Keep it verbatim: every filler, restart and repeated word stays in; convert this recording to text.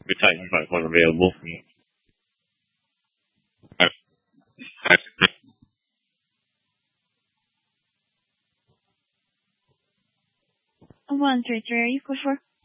The Titan five one available. I, I, one three three, are you code for?